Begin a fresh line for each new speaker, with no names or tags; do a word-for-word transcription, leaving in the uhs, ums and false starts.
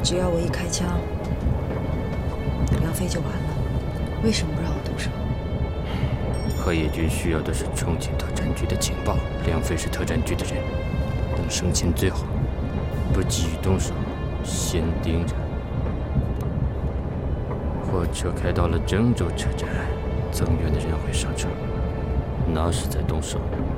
只要我一开枪，梁飞就完了。为什么不让我动手？
河野君需要的是重庆特战局的情报，梁飞是特战局的人，等升迁最好，不急于动手，先盯着。火车开到了郑州车站，增援的人会上车，那时再动手。